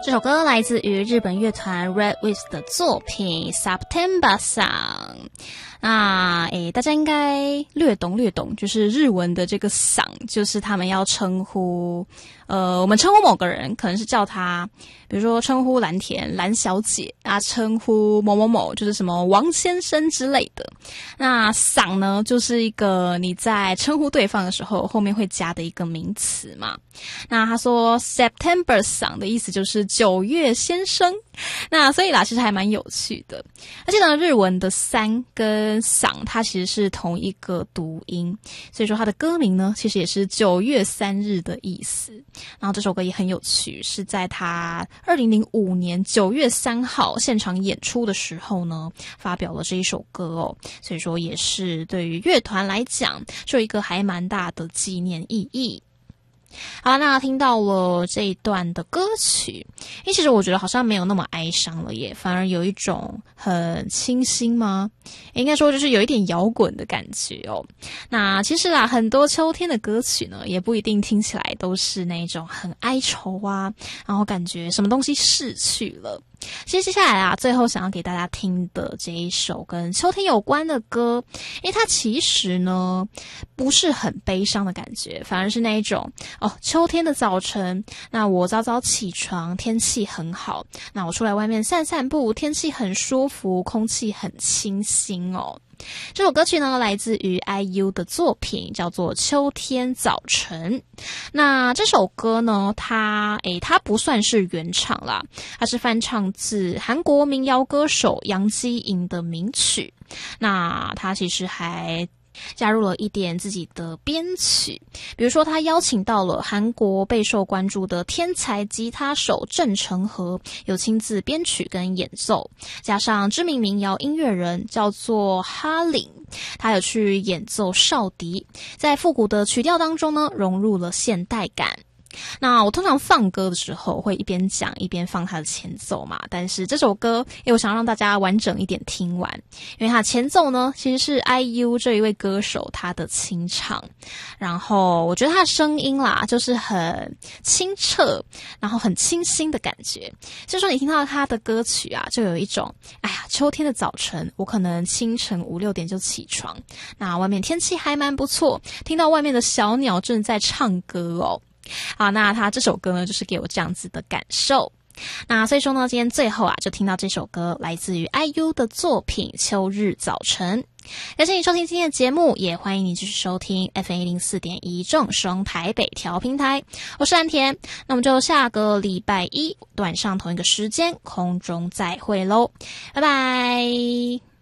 这首歌来自于日本乐团 Red Wings 的作品 September Song。那大家应该略懂，就是日文的这个嗓，就是他们要称呼我们称呼某个人，可能是叫他，比如说称呼蓝田蓝小姐啊，称呼某某某就是什么王先生之类的。那嗓呢，就是一个你在称呼对方的时候后面会加的一个名词嘛。那他说 September Song 的意思就是9月先生。那所以啦，其实还蛮有趣的。而且呢，日文的三跟嗓它其实是同一个读音，所以说它的歌名呢其实也是9月3日的意思。然后这首歌也很有趣，是在他2005年9月3号现场演出的时候呢发表了这一首歌哦，所以说也是对于乐团来讲是有一个还蛮大的纪念意义。好，那听到了这一段的歌曲，因为其实我觉得好像没有那么哀伤了耶，反而有一种很清新吗？应该说就是有一点摇滚的感觉哦。那其实啦，很多秋天的歌曲呢，也不一定听起来都是那种很哀愁啊，然后感觉什么东西逝去了。其实接下来啊，最后想要给大家听的这一首跟秋天有关的歌，因为它其实呢不是很悲伤的感觉，反而是那一种秋天的早晨，那我早早起床，天气很好，那我出来外面散散步，天气很舒服，空气很清新哦。这首歌曲呢来自于 IU 的作品，叫做秋天早晨。那这首歌呢它不算是原唱啦，它是翻唱自韩国民谣歌手杨基莹的名曲。那它其实还加入了一点自己的编曲，比如说他邀请到了韩国备受关注的天才吉他手郑成和，有亲自编曲跟演奏，加上知名民谣音乐人叫做哈林，他有去演奏哨笛，在复古的曲调当中呢融入了现代感。那我通常放歌的时候会一边讲一边放它的前奏嘛，但是这首歌我想让大家完整一点听完，因为它的前奏呢其实是 IU 这一位歌手他的清唱，然后我觉得他的声音啦就是很清澈，然后很清新的感觉，所以说你听到他的歌曲啊，就有一种秋天的早晨，我可能清晨5、6点就起床，那外面天气还蛮不错，听到外面的小鸟正在唱歌哦。好，那他这首歌呢就是给我这样子的感受。那所以说呢，今天最后就听到这首歌来自于 IU 的作品《秋日早晨》。感谢你收听今天的节目，也欢迎你继续收听 FM104.1 正声台北调频台，我是安田。那我们就下个礼拜一晚上同一个时间空中再会咯，拜拜。